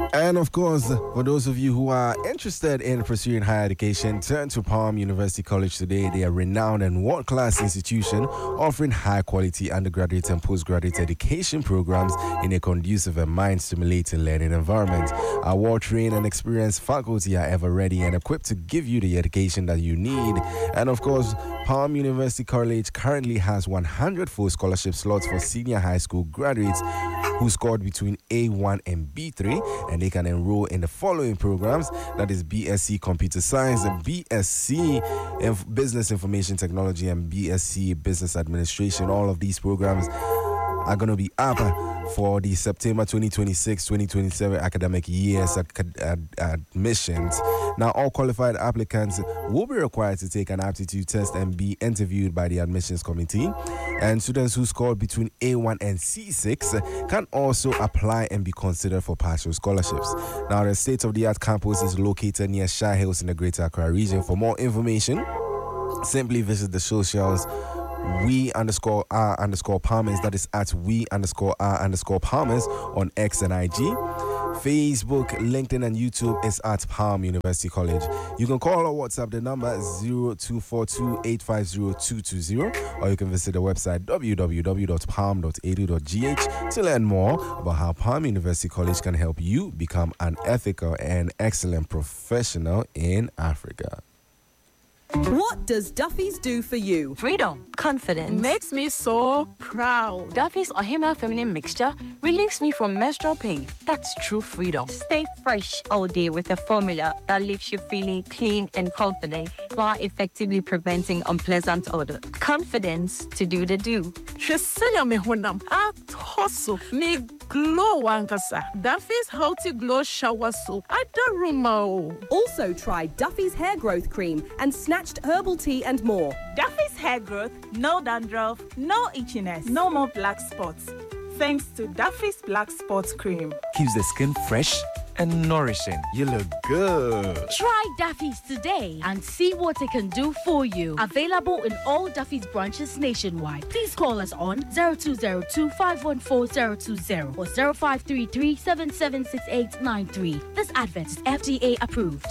And of course, for those of you who are interested in pursuing higher education, turn to Palm University College today. They are a renowned and world-class institution offering high-quality undergraduate and postgraduate education programs in a conducive and mind-stimulating learning environment. Our well-trained and experienced faculty are ever ready and equipped to give you the education that you need. And of course, Palm University College currently has 100 full scholarship slots for senior high school graduates who scored between A1 and B3, and they can enroll in the following programs. That is BSc Computer Science, and BSc Business Information Technology, and BSc Business Administration. All of these programs are going to be up for the September 2026-2027 academic year's admissions. Now, all qualified applicants will be required to take an aptitude test and be interviewed by the admissions committee. And students who scored between A1 and C6 can also apply and be considered for partial scholarships. Now, the state-of-the-art campus is located near Shire Hills in the Greater Accra region. For more information, simply visit the socials we_r_Palmers, that is at we_r_Palmers on X and IG. Facebook, LinkedIn, and YouTube is at Palm University College. You can call or WhatsApp the number 0242-850-220, or you can visit the website www.palm.edu.gh to learn more about how Palm University College can help you become an ethical and excellent professional in Africa. What does Duffy's do for you? Freedom, confidence. Makes me so proud. Duffy's Ohima feminine mixture relieves me from menstrual pain. That's true freedom. Stay fresh all day with a formula that leaves you feeling clean and confident while effectively preventing unpleasant odor. Confidence to do the do. Me glow wankasa. Duffy's Healthy Glow Shower Soap. I don't remember. Also try Duffy's Hair Growth Cream and Snatched Herbal Tea and more. Duffy's Hair Growth, no dandruff, no itchiness, no more black spots. Thanks to Duffy's Black Spots Cream. Keeps the skin fresh and nourishing. You look good. Try Duffy's today and see what it can do for you. Available in all Duffy's branches nationwide. Please call us on 0202-514-020 or 0533-776893. This advert is FDA approved.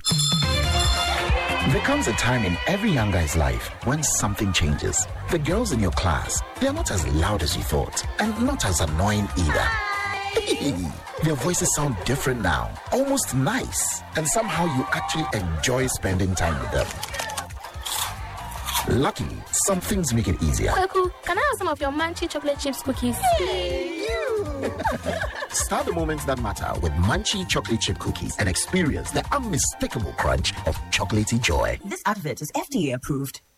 There comes a time in every young guy's life when something changes. The girls in your class, they're not as loud as you thought, and not as annoying either. Their voices sound different now, almost nice, and somehow you actually enjoy spending time with them. Luckily, some things make it easier. Kwaku, can I have some of your Munchie chocolate chips cookies? Start the moments that matter with Munchie chocolate chip cookies and experience the unmistakable crunch of chocolatey joy. This advert is FDA approved.